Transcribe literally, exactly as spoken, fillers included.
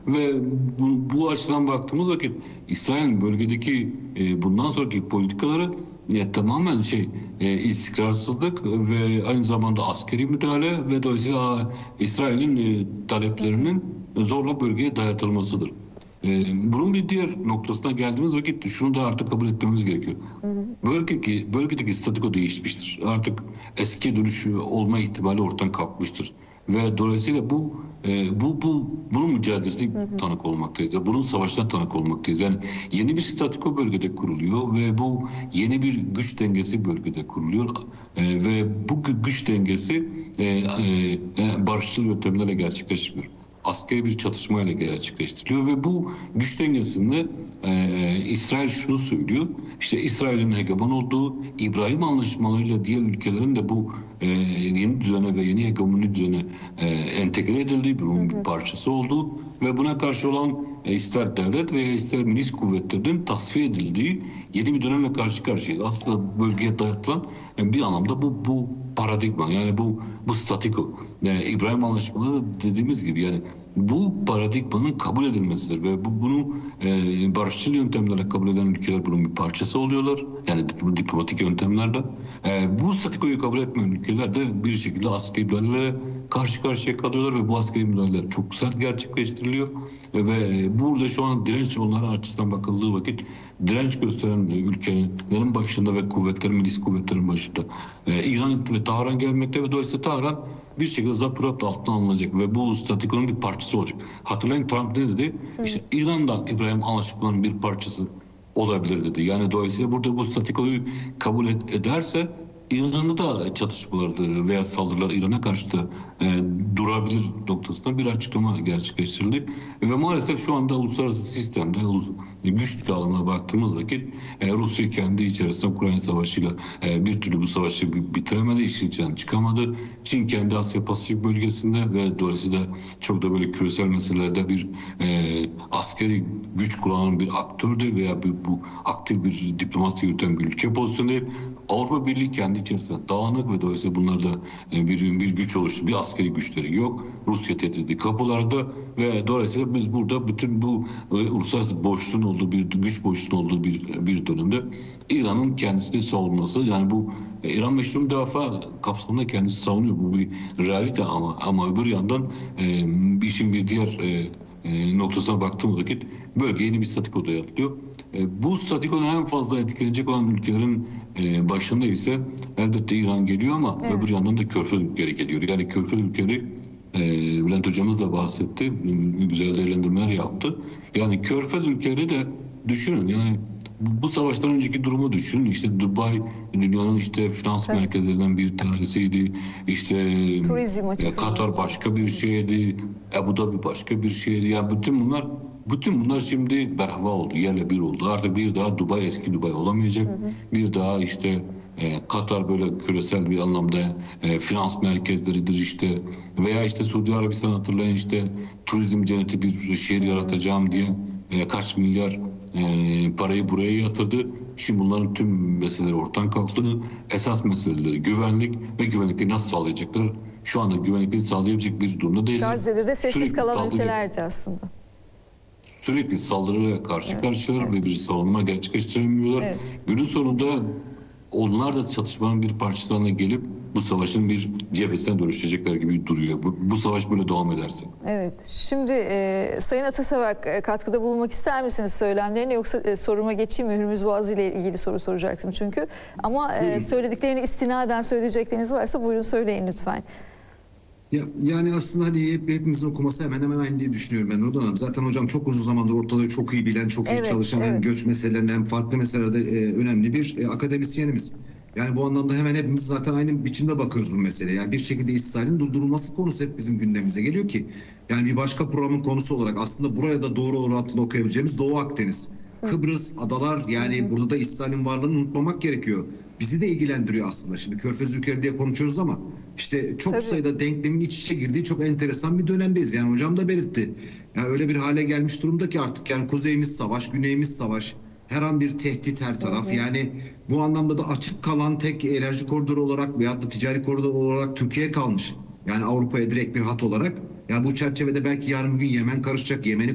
Ve bu, bu açıdan baktığımız vakit İsrail'in bölgedeki e, bundan sonraki politikaları e, tamamen şey e, istikrarsızlık ve aynı zamanda askeri müdahale ve dolayısıyla İsrail'in e, taleplerinin zorla bölgeye dayatılmasıdır. E, bunun bir diğer noktasına geldiğimiz vakit şunu da artık kabul etmemiz gerekiyor. Bölgedeki, bölgedeki statiko değişmiştir. Artık eski dönüş olma ihtimali ortadan kalkmıştır. Ve dolayısıyla bu e, bu bu bunun mücadelesine tanık olmaktayız. Bunun savaşına tanık olmaktayız. Yani yeni bir statiko bölgede kuruluyor ve bu yeni bir güç dengesi bölgede kuruluyor. E, ve bu gü- güç dengesi e, e, e, barışçıl yöntemlerle gerçekleşmiyor. Askeri bir çatışmayla gerçekleştiriliyor ve bu güç dengesinde e, İsrail şunu söylüyor. İşte İsrail'in hegemon olduğu, İbrahim Anlaşmalarıyla diğer ülkelerin de bu e, yeni düzene ve yeni hegemoni düzene e, entegre edildiği, bunun bir parçası olduğu ve buna karşı olan e, ister devlet veya ister milis kuvvetlerinin tasfiye edildiği yeni bir dönemle karşı karşıyayız. Aslında bölgeye dayatılan yani bir anlamda bu bu paradigma, yani bu bu statiko. Yani İbrahim Anlaşmaları dediğimiz gibi yani bu paradigmanın kabul edilmesidir ve bu bunu e, barışçıl yöntemlerle kabul eden ülkeler bunun bir parçası oluyorlar. Yani diplomatik yöntemlerle. E, bu statikoyu kabul etmeyen ülkeler de bir şekilde askeri müdahalelere karşı karşıya kalıyorlar ve bu askeri müdahaleler çok sert gerçekleştiriliyor. E, ve burada şu an direnç onların açısından bakıldığı vakit direnç gösteren ülkelerin başında ve kuvvetlerin, milis kuvvetlerin başında e, İran ve Tahran gelmekte ve dolayısıyla Tahran bir şekilde zapturapt altına alınacak ve bu statikonun bir parçası olacak. Hatırlayın Trump ne dedi? Evet. İşte İran'da İbrahim Anlaşmaları'nın bir parçası olabilir dedi. Yani dolayısıyla burada bu statikoyu kabul ederse İran'da da çatışmaları veya saldırılar İran'a karşı da e, durabilir noktasında bir açıklama gerçekleştirildi. Ve maalesef şu anda uluslararası sistemde güç dağılımına baktığımız vakit e, Rusya kendi içerisinde Ukrayna Savaşı'yla e, bir türlü bu savaşı bitiremedi, işin içinden çıkamadı. Çin kendi Asya Pasifik bölgesinde ve dolayısıyla çok da böyle küresel meselelerde bir e, askeri güç kullanan bir aktördür veya bir, bu aktif bir diplomasi yürüten bir ülke pozisyonu değil. Avrupa Birliği kendi içerisinde dağınık ve dolayısıyla bunlarda bir, bir güç oluştu. Bir askeri güçleri yok. Rusya tehdidi kapılarda ve dolayısıyla biz burada bütün bu e, uluslararası boşluğun olduğu bir güç boşluğunun olduğu bir, bir dönemde İran'ın kendisini savunması, yani bu e, İran meşru müdafaa kapsamında kendisi savunuyor. Bu bir realite ama ama öbür yandan e, işin bir diğer e, e, noktasına baktığımız vakit bölge yeni bir statiko dayatılıyor. E, bu statikodan en fazla etkilenecek olan ülkelerin e, başında ise elbette İran geliyor ama evet, öbür yandan da Körfez ülkeleri geliyor. Yani Körfez ülkeleri e, Bülent hocamız da bahsetti. Güzel değerlendirmeler yaptı. Yani Körfez ülkeleri de düşünün, yani bu savaştan önceki durumu düşünün. İşte Dubai dünyanın işte finans evet, merkezlerinden bir tanesiydi. İşte ya Katar başka bir şeydi. Ebu Dhabi başka bir şeydi. Ya yani bütün bunlar bütün bunlar şimdi berhava oldu. Yerle bir oldu. Artık bir daha Dubai eski Dubai olamayacak. Hı hı. Bir daha işte e, Katar böyle küresel bir anlamda e, finans merkezleridir işte. Veya işte Suudi Arabistan, hatırlayın, işte turizm cenneti bir şehir yaratacağım diye e, kaç milyar e, parayı buraya yatırdı. Şimdi bunların tüm meseleleri ortadan kalktı. Esas meseleleri güvenlik ve güvenlikleri nasıl sağlayacaklar? Şu anda güvenlikleri sağlayabilecek bir durumda değil. Gazze'de de sessiz Sürekli kalan saldırı, ülkelerdi aslında. Sürekli saldırıya karşı evet, karşılar evet, ve bir savunma gerçekleştiremiyorlar. Evet. Günün sonunda onlar da çatışmanın bir parçası haline gelip bu savaşın bir cephesine dönüşecekler gibi duruyor. Bu, bu savaş böyle devam ederse. Evet. Şimdi e, Sayın Atasever, e, katkıda bulunmak ister misiniz söylemlerine, yoksa e, soruma geçeyim mi? Hürmüz Boğazı ile ilgili soru soracaktım çünkü. Ama e, söylediklerini istinaden söyleyecekleriniz varsa buyurun söyleyin lütfen. Ya, yani aslında hani hep, hepimizin okuması hemen hemen aynı diye düşünüyorum ben Nurdan Hanım. Zaten hocam çok uzun zamandır ortalığı çok iyi bilen, çok iyi evet, çalışan evet, hem göç meselelerinde hem farklı meselelerde e, önemli bir e, akademisyenimiz. Yani bu anlamda hemen hepimiz zaten aynı biçimde bakıyoruz bu meseleye. Yani bir şekilde İsrail'in durdurulması konusu hep bizim gündemimize geliyor ki. Yani bir başka programın konusu olarak aslında buraya da doğru orantılı okuyabileceğimiz Doğu Akdeniz, Kıbrıs, adalar, yani hı hı, burada da İsrail'in varlığını unutmamak gerekiyor. Bizi de ilgilendiriyor aslında. Şimdi Körfez ülkeleri diye konuşuyoruz ama işte çok Tabii. sayıda denklemin iç içe girdiği çok enteresan bir dönemdeyiz. Yani hocam da belirtti. Yani öyle bir hale gelmiş durumda ki artık yani kuzeyimiz savaş, güneyimiz savaş. Her an bir tehdit her taraf. Hı hı. Yani bu anlamda da açık kalan tek enerji koridoru olarak veyahut da ticari koridor olarak Türkiye kalmış. Yani Avrupa'ya direkt bir hat olarak. Yani bu çerçevede belki yarın bugün Yemen karışacak. Yemen'i